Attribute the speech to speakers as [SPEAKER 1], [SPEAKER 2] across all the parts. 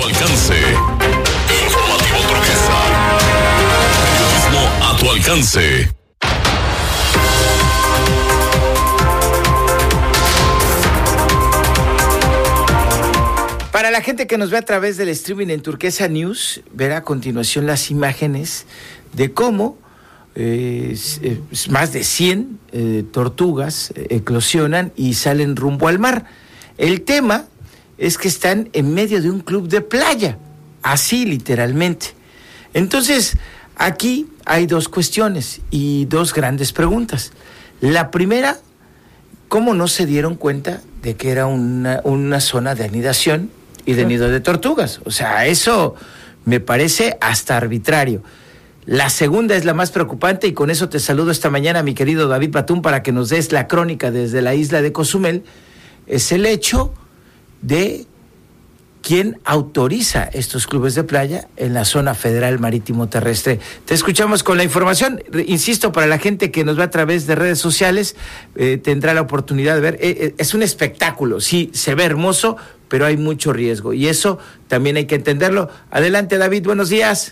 [SPEAKER 1] alcance. Informativo Turquesa. Periodismo a tu alcance.
[SPEAKER 2] Para la gente que nos ve a través del streaming en Turquesa News, verá a continuación las imágenes de cómo más de 100 tortugas eclosionan y salen rumbo al mar. El tema es que están en medio de un club de playa, así literalmente. Entonces, aquí hay dos cuestiones y dos grandes preguntas. La primera, ¿cómo no se dieron cuenta de que era una zona de anidación y de nido de tortugas? O sea, eso me parece hasta arbitrario. La segunda es la más preocupante y con eso te saludo esta mañana, mi querido David Batún, para que nos des la crónica desde la isla de Cozumel. Es el hecho de quién autoriza estos clubes de playa en la zona federal marítimo terrestre. Te escuchamos con la información. Insisto, para la gente que nos ve a través de redes sociales, tendrá la oportunidad de ver. Es un espectáculo, sí, se ve hermoso, pero hay mucho riesgo y eso también hay que entenderlo. Adelante, David, buenos días.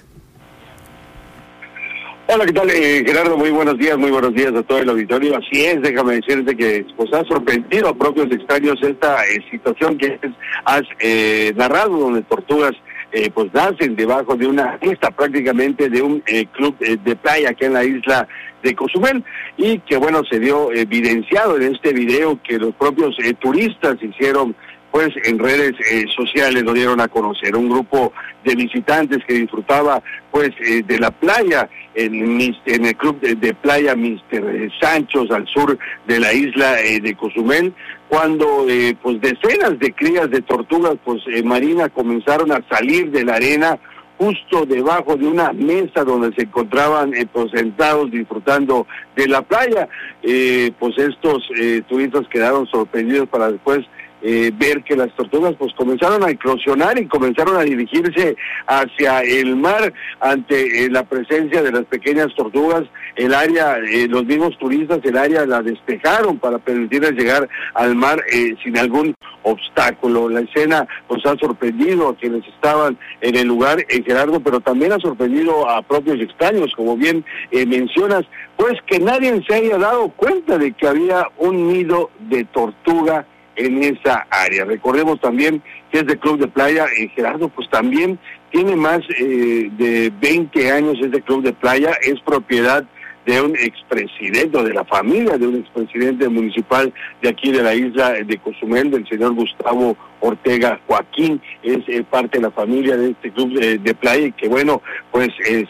[SPEAKER 3] Hola, ¿qué tal, Gerardo? Muy buenos días a todo el auditorio. Así es, déjame decirte que pues ha sorprendido a propios extraños esta situación que has narrado, donde tortugas pues nacen debajo de una fiesta prácticamente de un club de playa aquí en la isla de Cozumel, y que bueno, se dio evidenciado en este video que los propios turistas hicieron pues en redes sociales, lo dieron a conocer. Un grupo de visitantes que disfrutaba pues de la playa en el club de playa Mr. Sanchos, al sur de la isla de Cozumel, cuando pues decenas de crías de tortugas pues marinas comenzaron a salir de la arena justo debajo de una mesa donde se encontraban pues sentados disfrutando de la playa. Pues estos turistas quedaron sorprendidos para después ver que las tortugas pues comenzaron a eclosionar y comenzaron a dirigirse hacia el mar. Ante la presencia de las pequeñas tortugas, el área, los mismos turistas, el área la despejaron para permitirles llegar al mar sin algún obstáculo. La escena pues ha sorprendido a quienes estaban en el lugar, Gerardo, pero también ha sorprendido a propios extraños, como bien mencionas, pues que nadie se haya dado cuenta de que había un nido de tortuga en esa área. Recordemos también que este club de playa, Gerardo, pues también tiene más de 20 años. Este club de playa es propiedad de un expresidente, o de la familia de un expresidente municipal de aquí de la isla de Cozumel, del señor Gustavo Ortega Joaquín. Es parte de la familia de este club de playa, y que bueno, pues es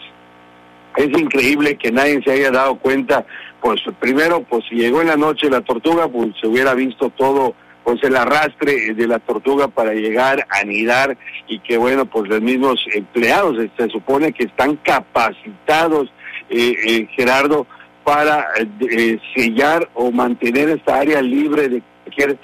[SPEAKER 3] increíble que nadie se haya dado cuenta. Pues primero, pues si llegó en la noche la tortuga, pues se hubiera visto todo pues el arrastre de la tortuga para llegar a anidar, y que bueno, pues los mismos empleados se supone que están capacitados, Gerardo, para sellar o mantener esta área libre de cualquier